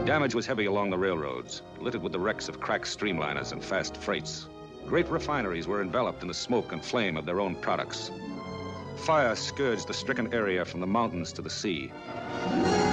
Damage was heavy along the railroads, littered with the wrecks of cracked streamliners and fast freights. Great refineries were enveloped in the smoke and flame of their own products. Fire scourged the stricken area from the mountains to the sea.